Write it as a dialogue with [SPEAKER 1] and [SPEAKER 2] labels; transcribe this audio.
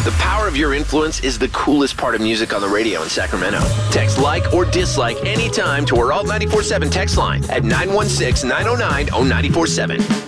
[SPEAKER 1] The power of your influence is the coolest part of music on the radio in Sacramento. Text like or dislike anytime to our Alt 94.7 text line at 916-909-0947.